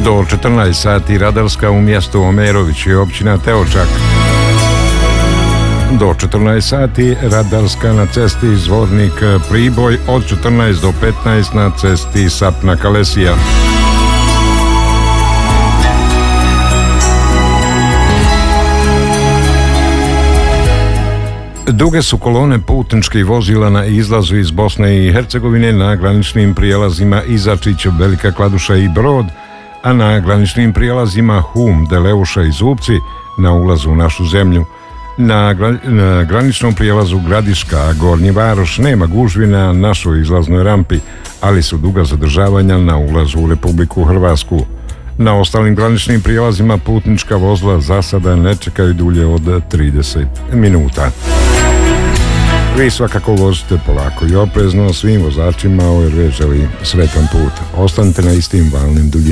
Do 14 sati Radarska u mjestu Omerović i općina Teočak. Do 14 sati Radarska na cesti Zvornik Priboj, od 14 do 15 na cesti Sapna Kalesija. Duge su kolone putničkih vozila na izlazu iz Bosne i Hercegovine na graničnim prijelazima Izačić, Velika Kladuša i Brod, a na graničnim prijelazima Hum, Deleuša i Zupci na ulazu u našu zemlju. Na graničnom prijelazu Gradiška, Gornji Varoš nema gužvi na našoj izlaznoj rampi, ali su duga zadržavanja na ulazu u Republiku Hrvatsku. Na ostalim graničnim prijelazima putnička vozila za sada ne čekaju dulje od 30 minuta. Vi svakako vozite polako i oprezno, svim vozačima ORV želi sretan put. Ostanite na istim valnim duljinama.